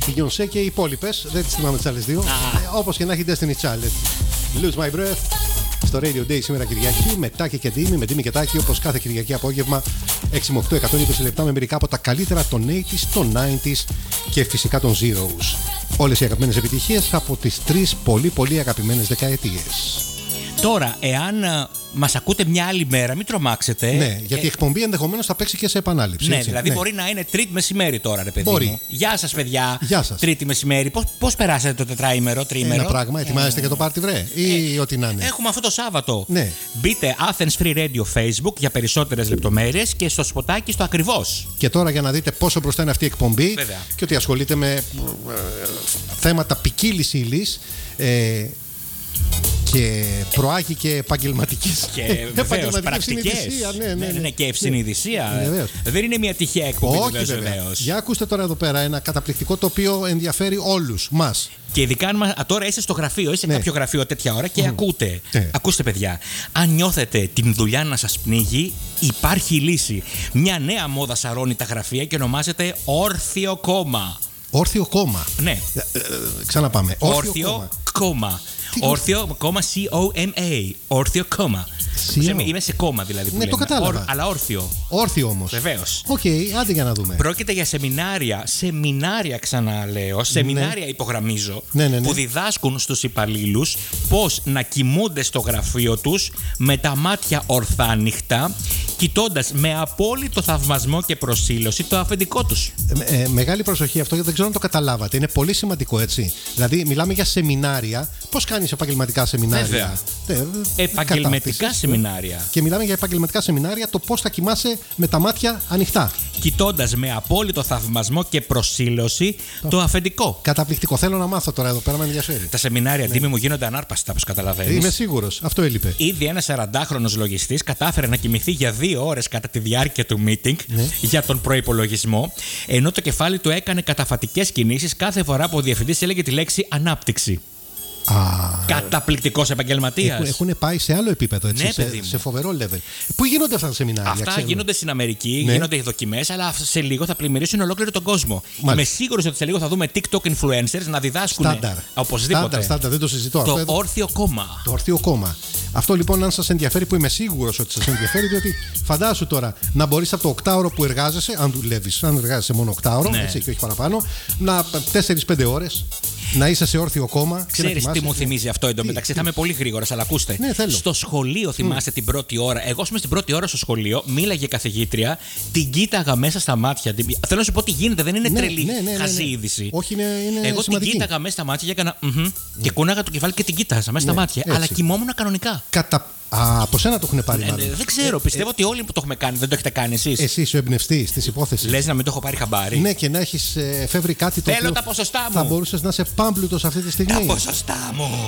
Η Beyoncé και οι υπόλοιπες. Δεν τις θυμάμαι τις άλλες δύο. Όπως και να έχει, Destiny Child. Lose My Breath. Στο Radio Day σήμερα Κυριακή. Με Τάκη και Ντίμη. Με Ντίμη και Τάκη, όπως κάθε Κυριακή απόγευμα. 6 με 8, 120 λεπτά με μερικά από τα καλύτερα των 80s, των 90s και φυσικά των Zeros. Όλες οι αγαπημένες επιτυχίες από τις 3 πολύ πολύ αγαπημένες δεκαετίες. Τώρα, εάν μας ακούτε μια άλλη μέρα, μην τρομάξετε. Ναι, γιατί η εκπομπή ενδεχομένως θα παίξει και σε επανάληψη. Ναι, έτσι. δηλαδή μπορεί να είναι Τρίτη μεσημέρι τώρα, ρε παιδί Μπορεί. μου. Γεια σας, παιδιά. Γεια σας. Τρίτη μεσημέρι. Πώς περάσατε το τετράημερο, τριήμερο? Ένα πράγμα, ετοιμάζεστε για το πάρτι, βρε, ή ό,τι να είναι. Έχουμε αυτό το Σάββατο. Ναι. Μπείτε Athens Free Radio Facebook για περισσότερες λεπτομέρειες και στο σποτάκι στο ακριβώς. Και τώρα για να δείτε πόσο μπροστά είναι αυτή η εκπομπή. Βέβαια. Και ότι ασχολείται με θέματα ποικίλης ύλης. Και προάγει και επαγγελματικής πρακτικές. Ναι, και ευσυνειδησία. Δεν είναι μια τυχαία εκπομπή. Όχι, βεβαίως. Για ακούστε τώρα εδώ πέρα ένα καταπληκτικό το οποίο ενδιαφέρει όλους μας. Και ειδικά αν τώρα είστε στο γραφείο, είσαι σε κάποιο γραφείο τέτοια ώρα και ακούτε. Ακούστε, παιδιά, αν νιώθετε την δουλειά να σας πνίγει, υπάρχει λύση. Μια νέα μόδα σαρώνει τα γραφεία και ονομάζεται Όρθιο Κόμμα. Όρθιο Κόμμα. Ναι. Ξαναπάμε. Όρθιο Κόμμα. Όρθιο κόμμα C-O-M-A. Όρθιο κόμμα. Είμαι σε κόμμα δηλαδή. Που ναι, το κατάλαβα. Αλλά όρθιο. Όρθιο όμως. Βεβαίως. Οκ, άντε για να δούμε. Πρόκειται για σεμινάρια. Σεμινάρια, ξαναλέω. Σεμινάρια, υπογραμμίζω. Ναι. Που διδάσκουν στους υπαλλήλους πώς να κοιμούνται στο γραφείο τους με τα μάτια ορθάνυχτα, κοιτώντας με απόλυτο θαυμασμό και προσήλωση το αφεντικό τους. Μεγάλη προσοχή αυτό, γιατί δεν ξέρω αν το καταλάβατε. Είναι πολύ σημαντικό, έτσι. Δηλαδή, μιλάμε για σεμινάρια. Πώς κάνεις επαγγελματικά σεμινάρια? Βέβαια. Επαγγελματικά σεμινάρια. Και μιλάμε για επαγγελματικά σεμινάρια, το πώς θα κοιμάσαι με τα μάτια ανοιχτά. Κοιτώντας με απόλυτο θαυμασμό και προσήλωση το αφεντικό. Καταπληκτικό. Θέλω να μάθω τώρα εδώ πέρα, με ενδιαφέρει. Τα σεμινάρια, Ντίμη, μου γίνονται ανάρπαστα, όπως καταλαβαίνεις. Είμαι σίγουρος. Αυτό έλειπε. Ήδη ένας 40χρονος λογιστής κατάφερε να κοιμηθεί για 2 ώρες κατά τη διάρκεια του meeting για τον προϋπολογισμό, ενώ το κεφάλι του έκανε καταφατικές κινήσεις κάθε φορά που ο διευθυντής έλεγε τη λέξη ανάπτυξη. Καταπληκτικός επαγγελματίας. Έχουν πάει σε άλλο επίπεδο, έτσι, Ναι, σε φοβερό level. Πού γίνονται αυτά τα σεμινάρια? Αυτά γίνονται στην Αμερική, γίνονται οι δοκιμές, αλλά σε λίγο θα πλημμυρίσουν ολόκληρο τον κόσμο. Είμαι σίγουρος ότι σε λίγο θα δούμε TikTok influencers να διδάσκουν. Οπωσδήποτε. Στάνταρ, δεν το συζητώ. Το Όρθιο Κόμμα. Το Όρθιο Κόμμα. Αυτό λοιπόν, αν σας ενδιαφέρει, που είμαι σίγουρος ότι σας ενδιαφέρει, διότι φαντάσου τώρα να μπορείς από το 8ωρο που εργάζεσαι, αν δουλεύεις, αν εργάζεσαι μόνο 8ωρο, έτσι, και όχι παραπάνω, να 4-5 ώρες να είσαι σε όρθιο κόμμα. Ξέρεις τι μου θυμίζει αυτό εντωμεταξύ? Θα είμαι πολύ γρήγορος, αλλά ακούστε. Στο σχολείο, θυμάστε την πρώτη ώρα? Εγώ, στην πρώτη ώρα στο σχολείο, μίλαγε καθηγήτρια, την κοίταγα μέσα στα μάτια. Θέλω να σου πω τι γίνεται, δεν είναι τρελή χαζή είδηση. Όχι, είναι εγώ σημαντική. Την κοίταγα μέσα στα μάτια και έκανα και κούναγα το κεφάλι και την κοίταζα μέσα στα μάτια. Αλλά κοιμόμουν κανονικά. Από σένα το έχουν πάρει, μάλλον. Δεν ξέρω, πιστεύω ότι όλοι που το έχουμε κάνει, δεν το έχετε κάνει εσείς. Εσύ ο εμπνευστής της υπόθεσης. Λες να μην το έχω πάρει χαμπάρι? Ναι, και να έχεις εφεύρει κάτι το Θέλω οποίο τα ποσοστά μου. θα μπορούσες να είσαι πάμπλουτος αυτή τη στιγμή. Τα ποσοστά μου.